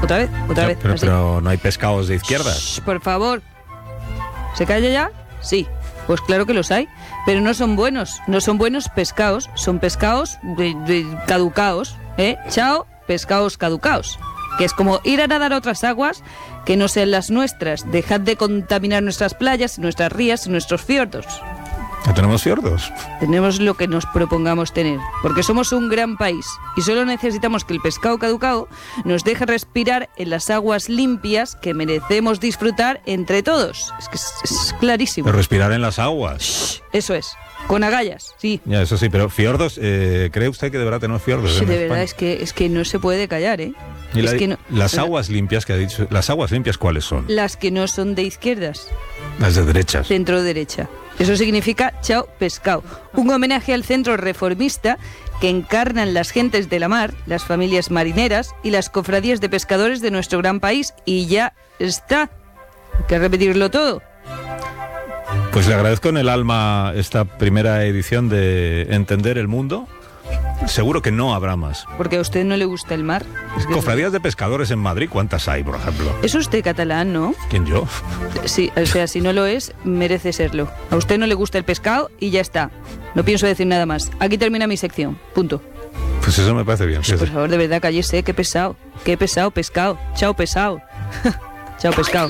Otra vez. Pero no hay pescados de izquierdas. Shh, por favor. ¿Se calla ya? Sí. Pues claro que los hay, pero no son buenos pescados, son pescados caducaos, Chao, pescados caducaos. Que es como ir a nadar a otras aguas que no sean las nuestras. Dejad de contaminar nuestras playas, nuestras rías, nuestros fiordos. ¿No tenemos fiordos? Tenemos lo que nos propongamos tener, porque somos un gran país y solo necesitamos que el pescado caducado nos deje respirar en las aguas limpias que merecemos disfrutar entre todos. Es que es clarísimo. Pero respirar en las aguas. Shh, eso es, con agallas, sí. Ya, eso sí, pero fiordos, ¿cree usted que de verdad tenemos fiordos? Sí, de verdad, es que no se puede callar, ¿eh? ¿Y las no, aguas limpias que ha dicho, las aguas limpias cuáles son? Las que no son de izquierdas. Las de derechas. Centro derecha. Eso significa chao pescado. Un homenaje al centro reformista que encarnan las gentes de la mar, las familias marineras y las cofradías de pescadores de nuestro gran país. Y ya está. Hay que repetirlo todo. Pues le agradezco en el alma esta primera edición de Entender el Mundo. Seguro que no habrá más. Porque a usted no le gusta el mar. Cofradías de pescadores en Madrid, ¿cuántas hay, por ejemplo? Es usted catalán, ¿no? ¿Quién, yo? Sí, o sea, si no lo es, merece serlo. A usted no le gusta el pescado y ya está. No pienso decir nada más. Aquí termina mi sección. Punto. Pues eso me parece bien. Pues, por favor, de verdad, cállese. Qué pesado. Qué pesado, pescado. Chao, pesado. Chao, pescado.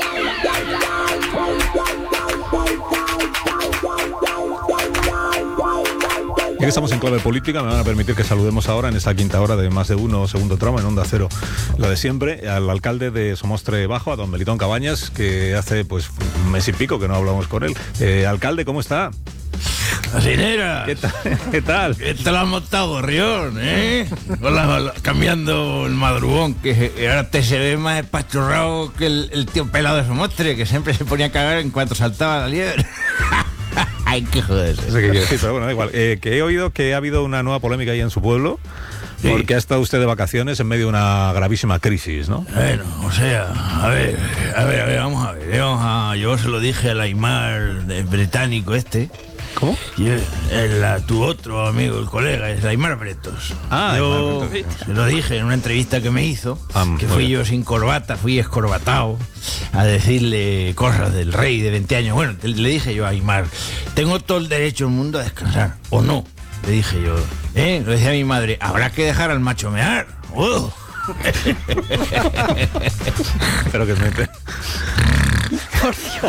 Ya que estamos en clave política, me van a permitir que saludemos ahora en esta quinta hora de Más de Uno, segundo tramo, en Onda Cero, la de siempre, al alcalde de Somostre Bajo, a don Melitón Cabañas, que hace pues un mes y pico que no hablamos con él. Alcalde, ¿cómo está? Asinera. ¿Qué tal? ¿Qué te lo has montado, Gorrión, cambiando el madrugón, que ahora te se ve más espachurrado que el tío pelado de Somostre, que siempre se ponía a cagar en cuanto saltaba la liebre. Ay, qué joder. No sé qué quiere decir, pero bueno, da igual. Que he oído que ha habido una nueva polémica ahí en su pueblo, sí, porque ha estado usted de vacaciones en medio de una gravísima crisis, ¿no? Bueno, o sea, a ver, vamos a ver. Yo se lo dije al Aymar británico este. ¿Cómo? Tu otro amigo, el colega, es Aymar Bretos. Yo se lo dije en una entrevista que me hizo, que fui yo sin corbata, fui escorbatado a decirle cosas del rey de 20 años. Bueno, le dije yo a Aymar, tengo todo el derecho del mundo a descansar, ¿o no? Le dije yo, lo decía mi madre, habrá que dejar al macho mear. Pero que se mete. Por Dios.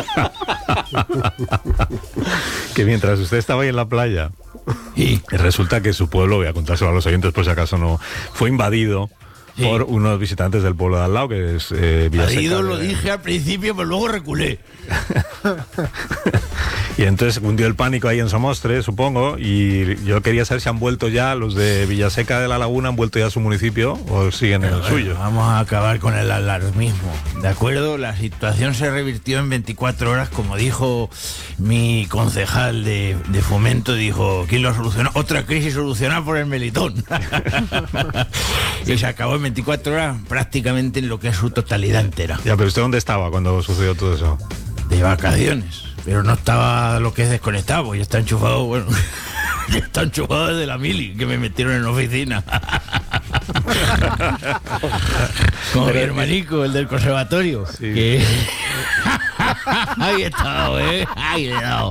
Que mientras usted estaba ahí en la playa, y resulta que su pueblo, voy a contárselo a los oyentes por si acaso no, fue invadido por unos visitantes del pueblo de al lado, que es Villaseca. Invadido lo dije al principio, pero luego reculé. Y entonces hundió el pánico ahí en Somostre, supongo, y yo quería saber si han vuelto ya los de Villaseca de la Laguna, han vuelto ya a su municipio o siguen en el suyo. Vamos a acabar con el alarmismo, ¿de acuerdo? La situación se revirtió en 24 horas, como dijo mi concejal de Fomento, dijo, ¿quién lo solucionó? Otra crisis solucionada por el Melitón. Y se acabó en 24 horas prácticamente en lo que es su totalidad entera. Ya, pero ¿usted dónde estaba cuando sucedió todo eso? De vacaciones. Pero no estaba lo que es desconectado, porque ya está enchufado, bueno, ya está enchufado desde la mili, que me metieron en la oficina. Como mi hermanico, el del conservatorio. Sí. Que... Ahí he estado, ahí he dado.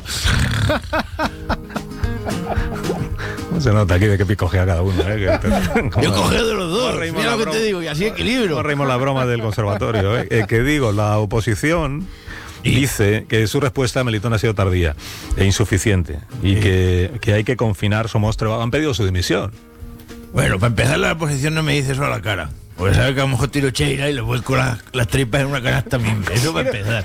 Se nota aquí de qué picojea cada uno, Yo cogeo de los dos, mira lo que te digo, y así equilibrio. No reímos la broma del conservatorio, que digo, la oposición dice que su respuesta a Melitón ha sido tardía e insuficiente y que hay que confinar Somostre. Han pedido su dimisión. Bueno, para empezar, la oposición no me dice eso a la cara, porque sabe que a lo mejor tiro cheira y le vuelco las tripas en una canasta misma. Eso para empezar.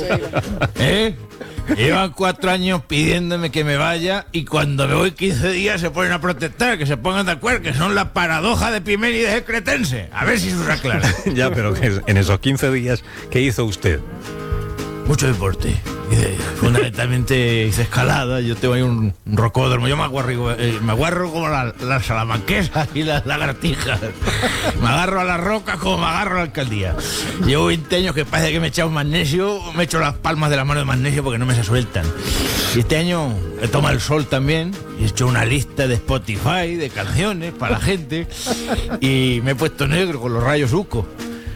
Llevan 4 años pidiéndome que me vaya y cuando me voy 15 días se ponen a protestar, que se pongan de acuerdo, que son la paradoja de Pimeri y de Cretense. A ver si se os aclara. Ya, pero en esos 15 días, ¿qué hizo usted? Mucho deporte. Fundamentalmente hice escalada. Yo tengo ahí un rocódromo. Yo me aguarro como las salamanquesas y las lagartijas. Me agarro a las rocas como me agarro a la alcaldía. Llevo 20 años que parece que me he echado magnesio. Me he hecho las palmas de la mano de magnesio porque no me se sueltan. Y este año he tomado el sol también. Y he hecho una lista de Spotify de canciones para la gente. Y me he puesto negro con los rayos Uco.